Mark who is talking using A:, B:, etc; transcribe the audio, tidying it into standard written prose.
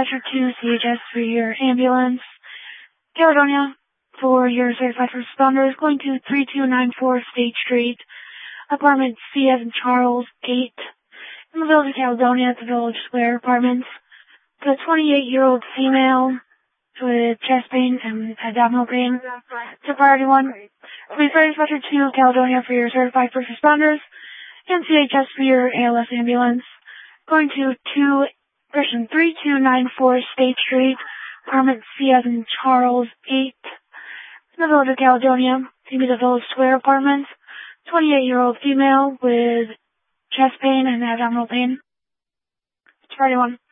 A: dispatcher to CHS for your ambulance. Caledonia for your certified first responders going to 3294 State Street, apartment C as in Charles 8, in the village of Caledonia at the Village Square Apartments. The 28-year-old female with chest pain and abdominal pain. It's a priority one. Please dispatcher to Caledonia for your certified first responders and CHS for your ALS ambulance. Going to 3294 State Street, apartment C as in Charles 8, in the village of Caledonia, to be the Village Square Apartments. 28-year-old female with chest pain and abdominal pain. It's priority one.